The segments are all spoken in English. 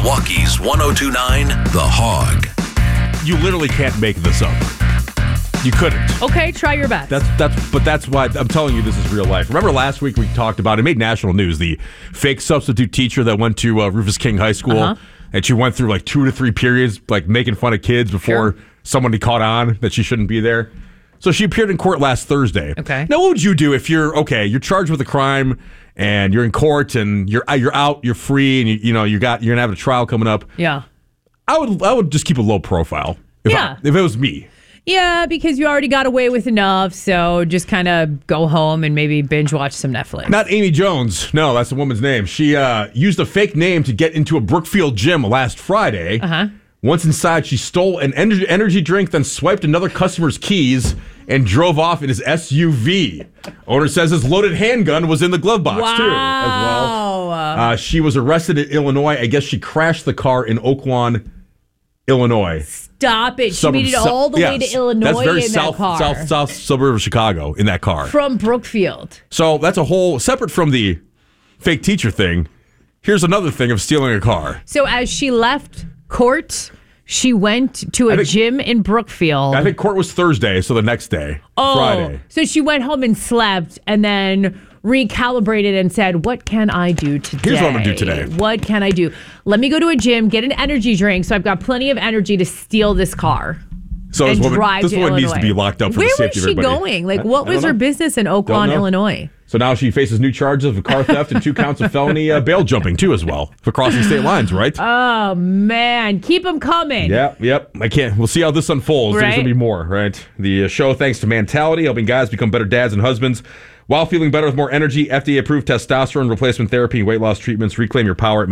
Milwaukee's 102.9 The Hog. You literally can't make this up. You couldn't. Okay, try your best. That's why I'm telling you this is real life. Remember last week we talked about, it made national news, the fake substitute teacher that went to Rufus King High School, and she went through like 2 to 3 periods like making fun of kids before somebody caught on that she shouldn't be there. So she appeared in court last Thursday. Okay. Now what would you do if you're charged with a crime and you're in court and you're out, you're free, and you're gonna have a trial coming up? Yeah. I would just keep a low profile. If it was me. Yeah, because you already got away with enough, so just kind of go home and maybe binge watch some Netflix. Not Amy Jones. No, that's the woman's name. She used a fake name to get into a Brookfield gym last Friday. Once inside, she stole an energy drink, then swiped another customer's keys and drove off in his SUV. Owner says his loaded handgun was in the glove box, too, as well. She was arrested in Illinois. I guess she crashed the car in Oaklawn, Illinois. Stop it. She made it all the way to Illinois that's very that car. South suburb of Chicago in that car. From Brookfield. So that's a whole, separate from the fake teacher thing, here's another thing of stealing a car. So as she left court, she went to a gym in Brookfield. I think court was Thursday, so the next day, Friday. So she went home and slept and then recalibrated and said, what can I do today? Here's what I'm going to do today. What can I do? Let me go to a gym, get an energy drink, so I've got plenty of energy to steal this car. So this woman needs to be locked up for the safety of everybody. Where was she going? Like, what was her business in Oaklawn, Illinois? So now she faces new charges of car theft and 2 counts of felony bail jumping, too, as well, for crossing state lines, right? Oh, man. Keep them coming. Yep. I can't. We'll see how this unfolds. Right? There's going to be more, right? The show, thanks to Mentality, helping guys become better dads and husbands while feeling better with more energy. FDA-approved testosterone replacement therapy and weight loss treatments. Reclaim your power at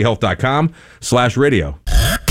mentalityhealth.com/radio.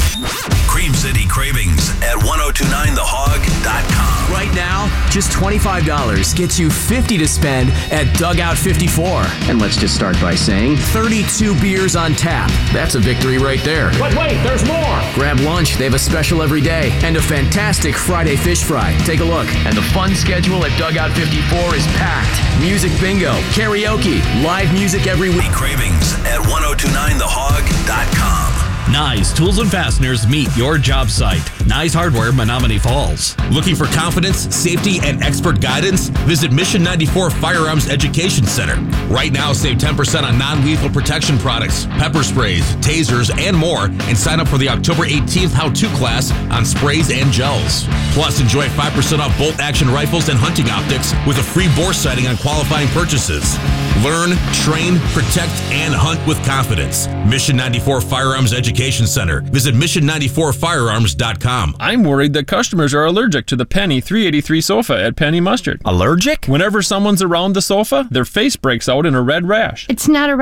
Cream City Cravings at 1029thehog.com. Right now, just $25 gets you $50 to spend at Dugout 54. And let's just start by saying 32 beers on tap. That's a victory right there. But wait, there's more. Grab lunch. They have a special every day. And a fantastic Friday fish fry. Take a look. And the fun schedule at Dugout 54 is packed. Music bingo, karaoke, live music every week. Cravings at 1029thehog.com. Nye Tools and Fasteners meet your job site. Nye's Hardware, Menominee Falls. Looking for confidence, safety, and expert guidance? Visit Mission 94 Firearms Education Center. Right now, save 10% on non-lethal protection products, pepper sprays, tasers, and more, and sign up for the October 18th how-to class on sprays and gels. Plus, enjoy 5% off bolt-action rifles and hunting optics with a free bore sighting on qualifying purchases. Learn, train, protect, and hunt with confidence. Mission 94 Firearms Education Center. Visit mission94firearms.com. I'm worried that customers are allergic to the Penny 383 sofa at Penny Mustard. Allergic? Whenever someone's around the sofa, their face breaks out in a red rash. It's not a